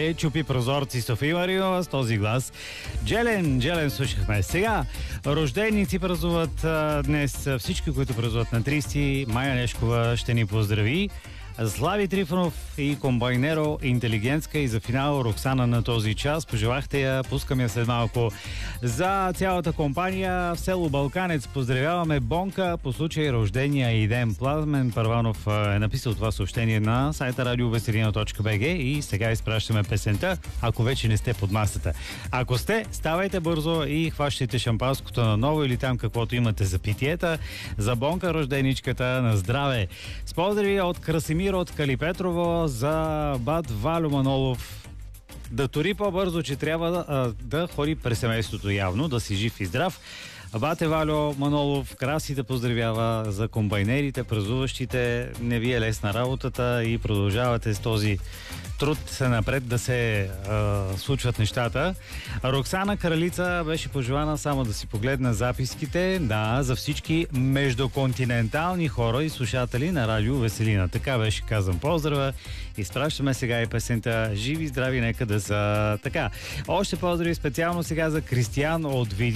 чупи прозорци София Маринова с този глас. Джелен слушахме. Сега, рожденици празнуват днес всички, които празнуват на 30. Майя Нешкова ще ни поздрави. Слави Трифонов и комбайнеро интелигентска и за финал Роксана на този час. Пожелахте я, пускам я след малко. За цялата компания в село Балканец поздравяваме Бонка по случай рождения и ден. Пламен Първанов е написал това съобщение на сайта radioveselina.bg и сега изпращаме песента, ако вече не сте под масата. Ако сте, ставайте бързо и хващайте шампанското наново или там каквото имате за питиета. За Бонка, рожденичката, на здраве. С поздрави от Красимир от Калипетрово за бат Валю Манолов. Да тури по-бързо, че трябва да ходи през семейството явно, да си жив и здрав. Бате Валю Манолов, Краси да поздравява за комбайнерите, празнуващите. Не ви е лесна работата и продължавате с този труд напред да се случват нещата. Роксана Кралица беше пожелана само да си погледна записките. Да, за всички междуконтинентални хора и слушатели на Радио Веселина. Така беше казан поздрава. Изпращаме сега и песента. Живи, здрави, нека да са така. Още поздрави специално сега за Кристиян от Видин.